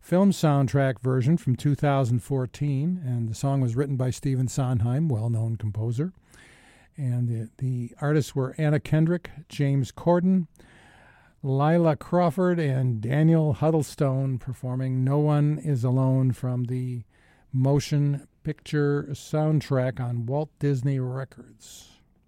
film soundtrack version from 2014, and the song was written by Stephen Sondheim, well-known composer. And the artists were Anna Kendrick, James Corden, Lila Crawford, and Daniel Huddlestone performing No One Is Alone from the motion picture soundtrack on Walt Disney Records.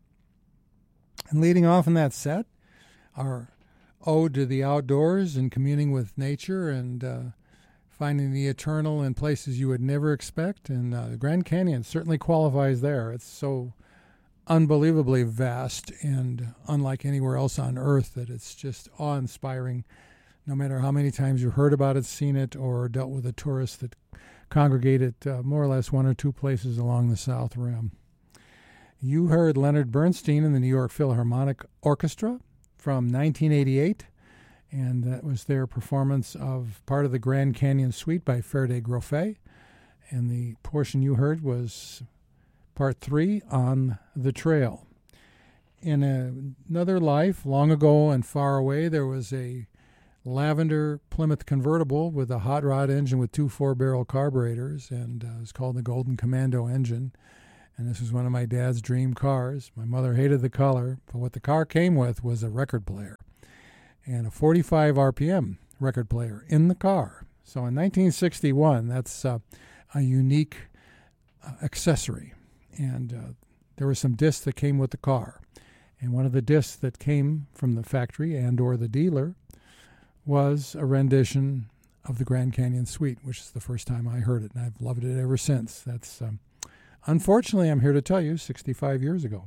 And leading off in that set, our ode to the outdoors and communing with nature and finding the eternal in places you would never expect. And the Grand Canyon certainly qualifies there. It's so unbelievably vast and unlike anywhere else on Earth that it's just awe-inspiring, no matter how many times you've heard about it, seen it, or dealt with a tourist that congregate at more or less one or two places along the South Rim. You heard Leonard Bernstein and the New York Philharmonic Orchestra from 1988, and that was their performance of part of the Grand Canyon Suite by Ferde Groffet, and the portion you heard was Part 3, On the Trail. In another life, long ago and far away, there was a lavender Plymouth convertible with a hot rod engine with two 4-barrel carburetors, and it was called the Golden Commando engine. And this was one of my dad's dream cars. My mother hated the color, but what the car came with was a record player and a 45 RPM record player in the car. So in 1961, that's a unique accessory. And there were some discs that came with the car. And one of the discs that came from the factory and or the dealer was a rendition of the Grand Canyon Suite, which is the first time I heard it, and I've loved it ever since. That's unfortunately, I'm here to tell you, 65 years ago.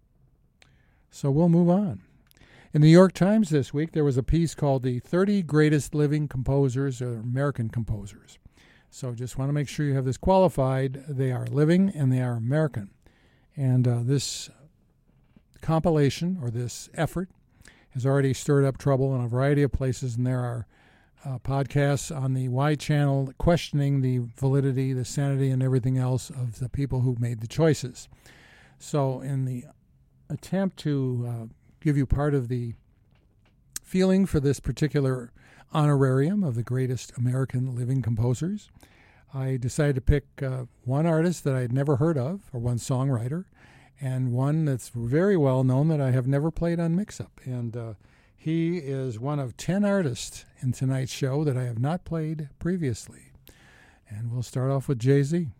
So we'll move on. In the New York Times this week, there was a piece called The 30 Greatest Living Composers or American Composers. So just want to make sure you have this qualified. They are living and they are American. And this compilation or this effort has already stirred up trouble in a variety of places, and there are podcasts on the Y channel questioning the validity, the sanity, and everything else of the people who made the choices. So in the attempt to give you part of the feeling for this particular honorarium of the greatest American living composers, I decided to pick one artist that I had never heard of, or one songwriter, and one that's very well known that I have never played on Mix-Up. And he is one of 10 artists in tonight's show that I have not played previously. And we'll start off with Jay-Z.